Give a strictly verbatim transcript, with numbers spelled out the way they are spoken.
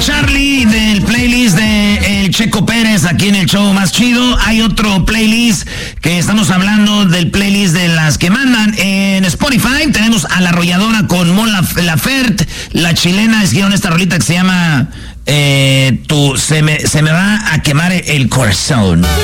Charlie del playlist de El Checo Pérez aquí en el show más chido. Hay otro playlist que estamos hablando del playlist de las que mandan en Spotify. Tenemos a La Arrolladora con Mon Laferte. La chilena escribieron esta rolita que se llama eh, tu, se, me, se me va a quemar el corazón.